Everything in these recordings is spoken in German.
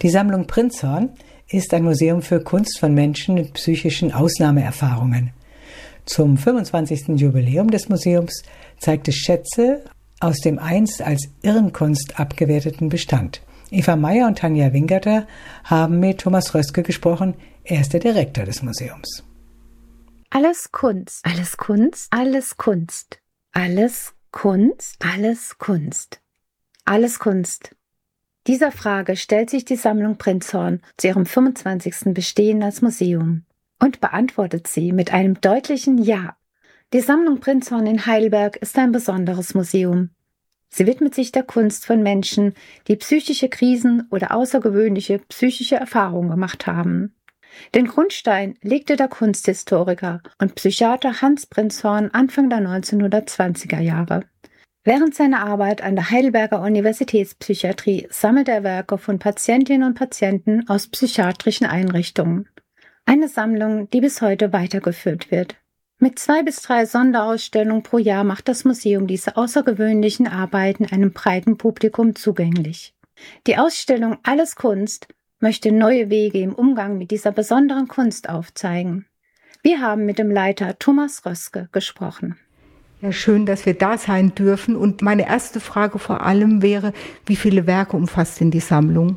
Die Sammlung Prinzhorn ist ein Museum für Kunst von Menschen mit psychischen Ausnahmeerfahrungen. Zum 25. Jubiläum des Museums zeigt es Schätze aus dem einst als Irrenkunst abgewerteten Bestand. Eva Meyer und Tanja Wingerter haben mit Thomas Röske gesprochen. Er ist der Direktor des Museums. Alles Kunst, alles Kunst, alles Kunst, alles Kunst, alles Kunst, alles Kunst. Dieser Frage stellt sich die Sammlung Prinzhorn zu ihrem 25. Bestehen als Museum und beantwortet sie mit einem deutlichen Ja. Die Sammlung Prinzhorn in Heidelberg ist ein besonderes Museum. Sie widmet sich der Kunst von Menschen, die psychische Krisen oder außergewöhnliche psychische Erfahrungen gemacht haben. Den Grundstein legte der Kunsthistoriker und Psychiater Hans Prinzhorn Anfang der 1920er Jahre. Während seiner Arbeit an der Heidelberger Universitätspsychiatrie sammelt er Werke von Patientinnen und Patienten aus psychiatrischen Einrichtungen. Eine Sammlung, die bis heute weitergeführt wird. Mit 2 bis 3 Sonderausstellungen pro Jahr macht das Museum diese außergewöhnlichen Arbeiten einem breiten Publikum zugänglich. Die Ausstellung Alles Kunst möchte neue Wege im Umgang mit dieser besonderen Kunst aufzeigen. Wir haben mit dem Leiter Thomas Röske gesprochen. Ja, schön, dass wir da sein dürfen. Und meine erste Frage vor allem wäre, wie viele Werke umfasst denn die Sammlung?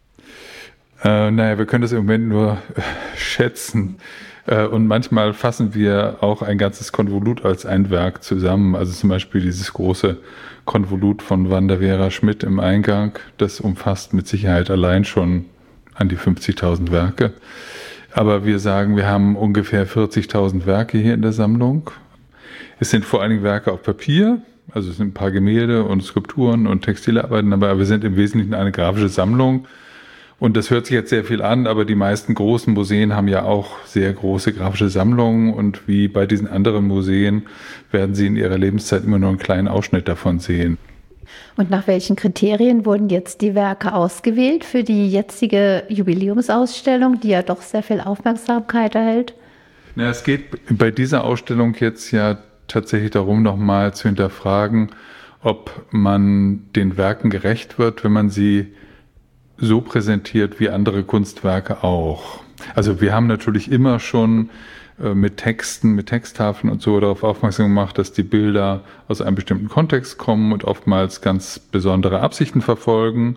Wir können das im Moment nur schätzen. Und manchmal fassen wir auch ein ganzes Konvolut als ein Werk zusammen. Also zum Beispiel dieses große Konvolut von Wanda Vera Schmidt im Eingang. Das umfasst mit Sicherheit allein schon an die 50.000 Werke. Aber wir sagen, wir haben ungefähr 40.000 Werke hier in der Sammlung. Es sind vor allen Dingen Werke auf Papier, also es sind ein paar Gemälde und Skulpturen und Textilarbeiten, aber wir sind im Wesentlichen eine grafische Sammlung. Und das hört sich jetzt sehr viel an, aber die meisten großen Museen haben ja auch sehr große grafische Sammlungen und wie bei diesen anderen Museen werden Sie in Ihrer Lebenszeit immer nur einen kleinen Ausschnitt davon sehen. Und nach welchen Kriterien wurden jetzt die Werke ausgewählt für die jetzige Jubiläumsausstellung, die ja doch sehr viel Aufmerksamkeit erhält? Es geht bei dieser Ausstellung jetzt ja tatsächlich darum, nochmal zu hinterfragen, ob man den Werken gerecht wird, wenn man sie so präsentiert wie andere Kunstwerke auch. Also wir haben natürlich immer schon mit Texten, mit Texttafeln und so darauf aufmerksam gemacht, dass die Bilder aus einem bestimmten Kontext kommen und oftmals ganz besondere Absichten verfolgen.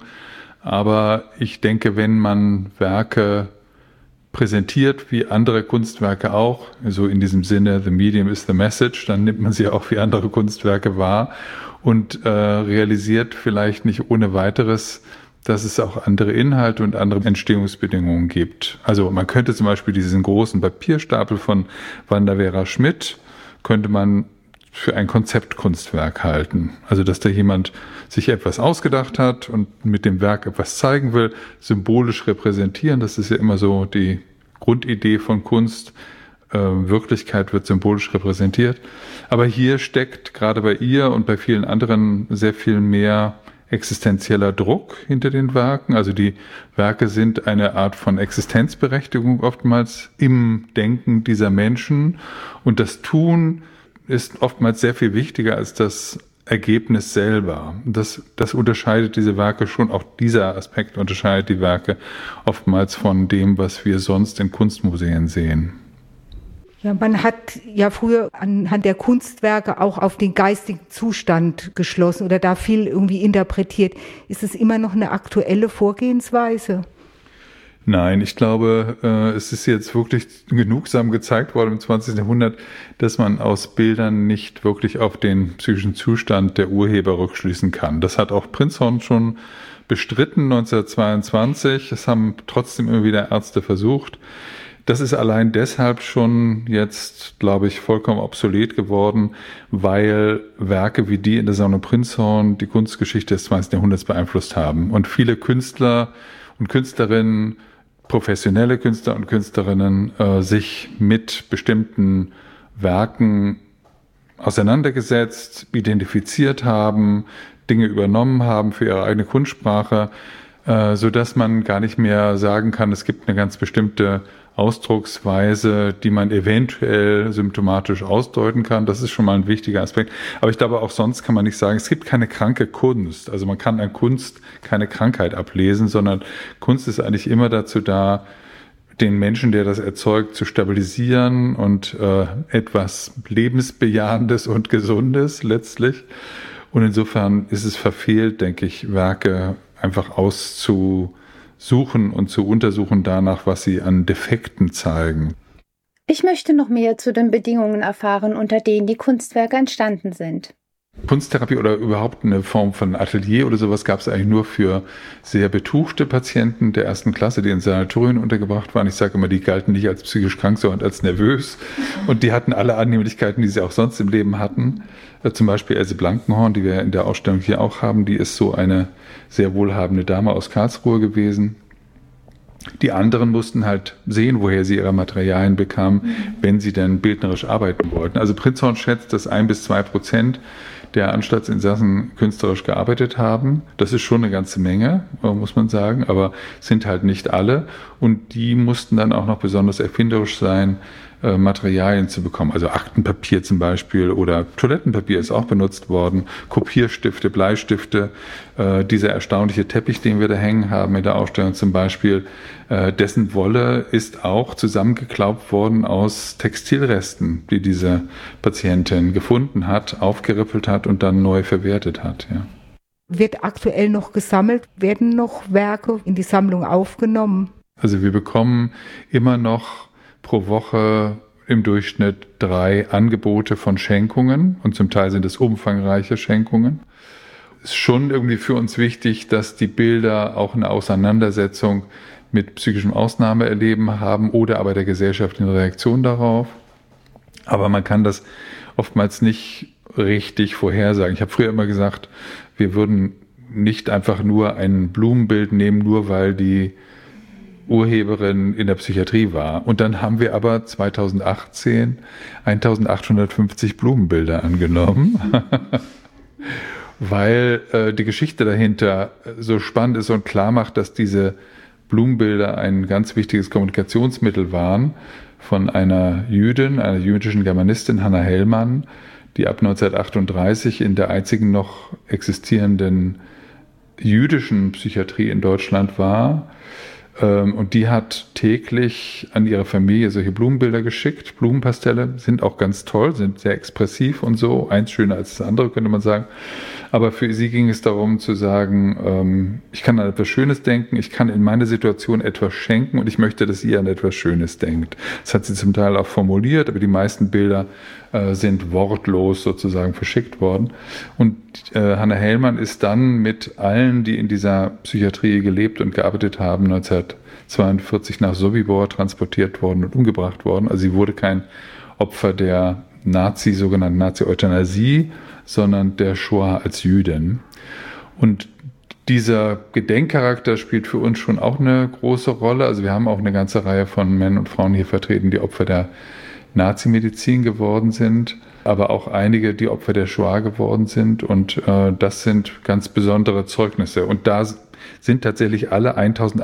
Aber ich denke, wenn man Werke präsentiert wie andere Kunstwerke auch, so in diesem Sinne, the medium is the message, dann nimmt man sie auch wie andere Kunstwerke wahr und realisiert vielleicht nicht ohne weiteres, dass es auch andere Inhalte und andere Entstehungsbedingungen gibt. Also man könnte zum Beispiel diesen großen Papierstapel von Wanda Vera Schmidt, könnte man für ein Konzeptkunstwerk halten. Also dass da jemand sich etwas ausgedacht hat und mit dem Werk etwas zeigen will, symbolisch repräsentieren, das ist ja immer so die Grundidee von Kunst. Wirklichkeit wird symbolisch repräsentiert. Aber hier steckt gerade bei ihr und bei vielen anderen sehr viel mehr existenzieller Druck hinter den Werken. Also die Werke sind eine Art von Existenzberechtigung oftmals im Denken dieser Menschen. Und das Tun ist oftmals sehr viel wichtiger als das Ergebnis selber. Das unterscheidet diese Werke schon, auch dieser Aspekt unterscheidet die Werke oftmals von dem, was wir sonst in Kunstmuseen sehen. Ja, man hat ja früher anhand der Kunstwerke auch auf den geistigen Zustand geschlossen oder da viel irgendwie interpretiert. Ist es immer noch eine aktuelle Vorgehensweise? Nein, ich glaube, es ist jetzt wirklich genugsam gezeigt worden im 20. Jahrhundert, dass man aus Bildern nicht wirklich auf den psychischen Zustand der Urheber rückschließen kann. Das hat auch Prinzhorn schon bestritten 1922. Das haben trotzdem immer wieder Ärzte versucht. Das ist allein deshalb schon jetzt, glaube ich, vollkommen obsolet geworden, weil Werke wie die in der Sammlung Prinzhorn die Kunstgeschichte des 20. Jahrhunderts beeinflusst haben. Und viele Künstler und Künstlerinnen, professionelle Künstler und Künstlerinnen sich mit bestimmten Werken auseinandergesetzt, identifiziert haben, Dinge übernommen haben für ihre eigene Kunstsprache sodass man gar nicht mehr sagen kann, es gibt eine ganz bestimmte Ausdrucksweise, die man eventuell symptomatisch ausdeuten kann. Das ist schon mal ein wichtiger Aspekt. Aber ich glaube, auch sonst kann man nicht sagen, es gibt keine kranke Kunst. Also man kann an Kunst keine Krankheit ablesen, sondern Kunst ist eigentlich immer dazu da, den Menschen, der das erzeugt, zu stabilisieren und etwas Lebensbejahendes und Gesundes letztlich. Und insofern ist es verfehlt, denke ich, Werke einfach auszusuchen und zu untersuchen danach, was sie an Defekten zeigen. Ich möchte noch mehr zu den Bedingungen erfahren, unter denen die Kunstwerke entstanden sind. Kunsttherapie oder überhaupt eine Form von Atelier oder sowas gab es eigentlich nur für sehr betuchte Patienten der ersten Klasse, die in Sanatorien untergebracht waren. Ich sage immer, die galten nicht als psychisch krank, sondern als nervös. Und die hatten alle Annehmlichkeiten, die sie auch sonst im Leben hatten. Zum Beispiel Else Blankenhorn, die wir in der Ausstellung hier auch haben, die ist so eine sehr wohlhabende Dame aus Karlsruhe gewesen. Die anderen mussten halt sehen, woher sie ihre Materialien bekamen, wenn sie denn bildnerisch arbeiten wollten. Also Prinzhorn schätzt, dass 1-2% der Anstaltsinsassen künstlerisch gearbeitet haben. Das ist schon eine ganze Menge, muss man sagen, aber sind halt nicht alle. Und die mussten dann auch noch besonders erfinderisch sein, Materialien zu bekommen. Also Aktenpapier zum Beispiel oder Toilettenpapier ist auch benutzt worden, Kopierstifte, Bleistifte, dieser erstaunliche Teppich, den wir da hängen haben in der Ausstellung zum Beispiel, dessen Wolle ist auch zusammengeklaubt worden aus Textilresten, die diese Patientin gefunden hat, aufgerippelt hat und dann neu verwertet hat. Ja. Wird aktuell noch gesammelt? Werden noch Werke in die Sammlung aufgenommen? Also wir bekommen immer noch pro Woche im Durchschnitt 3 Angebote von Schenkungen und zum Teil sind es umfangreiche Schenkungen. Es ist schon irgendwie für uns wichtig, dass die Bilder auch eine Auseinandersetzung mit psychischem Ausnahmeerleben haben oder aber der gesellschaftlichen Reaktion darauf. Aber man kann das oftmals nicht richtig vorhersagen. Ich habe früher immer gesagt, wir würden nicht einfach nur ein Blumenbild nehmen, nur weil die Urheberin in der Psychiatrie war. Und dann haben wir aber 2018 1850 Blumenbilder angenommen, weil die Geschichte dahinter so spannend ist und klar macht, dass diese Blumenbilder ein ganz wichtiges Kommunikationsmittel waren von einer Jüdin, einer jüdischen Germanistin, Hannah Hellmann, die ab 1938 in der einzigen noch existierenden jüdischen Psychiatrie in Deutschland war. Und die hat täglich an ihre Familie solche Blumenbilder geschickt. Blumenpastelle sind auch ganz toll, sind sehr expressiv und so. Eins schöner als das andere, könnte man sagen. Aber für sie ging es darum zu sagen, ich kann an etwas Schönes denken, ich kann in meine Situation etwas schenken und ich möchte, dass ihr an etwas Schönes denkt. Das hat sie zum Teil auch formuliert, aber die meisten Bilder sind wortlos sozusagen verschickt worden. Und Hannah Hellmann ist dann mit allen, die in dieser Psychiatrie gelebt und gearbeitet haben, 1942 nach Sobibor transportiert worden und umgebracht worden. Also sie wurde kein Opfer der sogenannten Nazi-Euthanasie, sondern der Shoah als Jüdin. Und dieser Gedenkcharakter spielt für uns schon auch eine große Rolle. Also wir haben auch eine ganze Reihe von Männern und Frauen hier vertreten, die Opfer der Nazi-Medizin geworden sind, aber auch einige, die Opfer der Shoah geworden sind. Und das sind ganz besondere Zeugnisse. Und da sind tatsächlich alle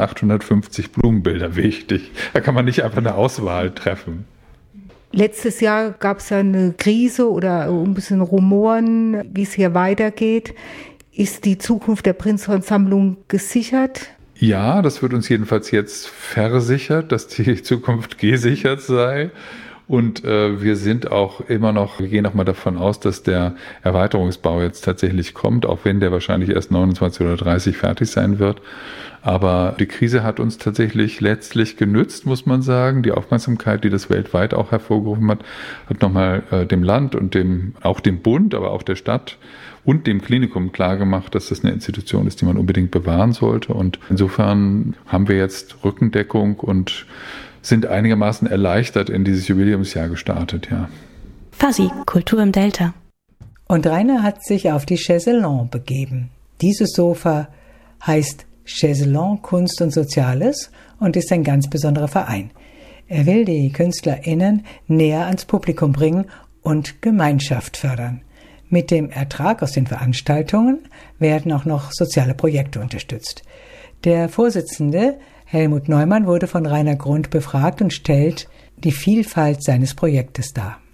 1850 Blumenbilder wichtig. Da kann man nicht einfach eine Auswahl treffen. Letztes Jahr gab es ja eine Krise oder ein bisschen Rumoren, wie es hier weitergeht. Ist die Zukunft der Prinzhorn-Sammlung gesichert? Ja, das wird uns jedenfalls jetzt versichert, dass die Zukunft gesichert sei. Und wir sind auch immer noch, wir gehen auch mal davon aus, dass der Erweiterungsbau jetzt tatsächlich kommt, auch wenn der wahrscheinlich erst 29 oder 30 fertig sein wird. Aber die Krise hat uns tatsächlich letztlich genützt, muss man sagen. Die Aufmerksamkeit, die das weltweit auch hervorgerufen hat, hat nochmal dem Land und auch dem Bund, aber auch der Stadt und dem Klinikum klargemacht, dass das eine Institution ist, die man unbedingt bewahren sollte. Und insofern haben wir jetzt Rückendeckung und sind einigermaßen erleichtert in dieses Jubiläumsjahr gestartet, ja. Fuzzy, Kultur im Delta. Und Rainer hat sich auf die Chaiselongue begeben. Dieses Sofa heißt Chaiselongue Kunst und Soziales und ist ein ganz besonderer Verein. Er will die KünstlerInnen näher ans Publikum bringen und Gemeinschaft fördern. Mit dem Ertrag aus den Veranstaltungen werden auch noch soziale Projekte unterstützt. Der Vorsitzende, Helmut Neumann, wurde von Rainer Grund befragt und stellt die Vielfalt seines Projektes dar.